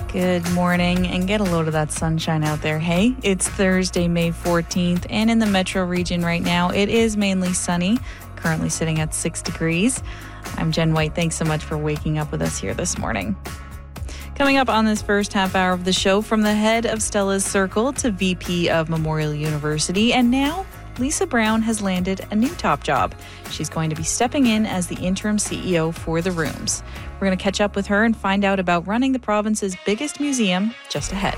Good morning and get a load of that sunshine out there. Hey, it's Thursday, May 14th, and in the metro region right now, it is mainly sunny, currently sitting at 6 degrees. I'm Jen White. Thanks so much for waking up with us here this morning. Coming up on this first half hour of the show, from the head of Stella's Circle to VP of Memorial University, and now Lisa Brown has landed a new top job. She's going to be stepping in as the interim CEO for the Rooms. We're going to catch up with her and find out about running the province's biggest museum just ahead.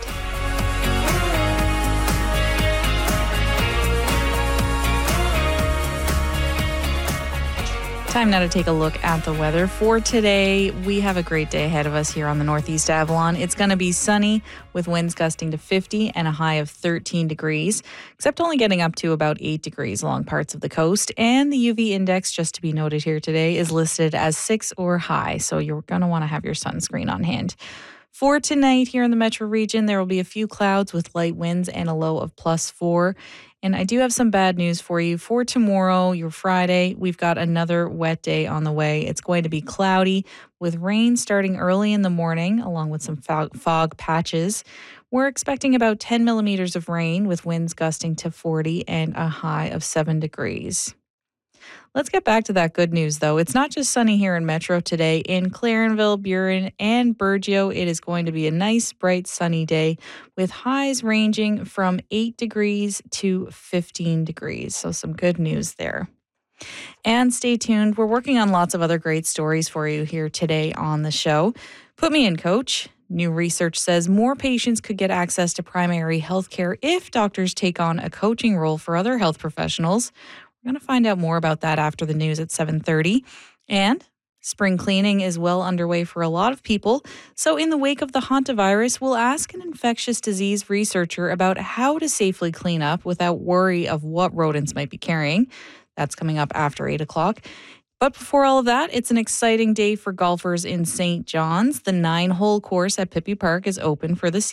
Time now to take a look at the weather. For today, we have a great day ahead of us here on the Northeast Avalon. It's going to be sunny with winds gusting to 50 and a high of 13 degrees, except only getting up to about 8 degrees along parts of the coast. And the UV index, just to be noted here today, is listed as 6 or high. So you're going to want to have your sunscreen on hand. For tonight here in the metro region, there will be a few clouds with light winds and a low of +4. And I do have some bad news for you. For tomorrow, your Friday, we've got another wet day on the way. It's going to be cloudy with rain starting early in the morning, along with some fog patches. We're expecting about 10 millimeters of rain with winds gusting to 40 and a high of 7 degrees. Let's get back to that good news, though. It's not just sunny here in Metro today. In Clarenville, Burin, and Burgeo, it is going to be a nice, bright, sunny day with highs ranging from 8 degrees to 15 degrees. So some good news there. And stay tuned. We're working on lots of other great stories for you here today on the show. Put me in, Coach. New research says more patients could get access to primary health care if doctors take on a coaching role for other health professionals. We're going to find out more about that after the news at 7:30. And spring cleaning is well underway for a lot of people. So in the wake of the hantavirus, we'll ask an infectious disease researcher about how to safely clean up without worry of what rodents might be carrying. That's coming up after 8 o'clock. But before all of that, it's an exciting day for golfers in St. John's. The 9-hole course at Pippi Park is open for the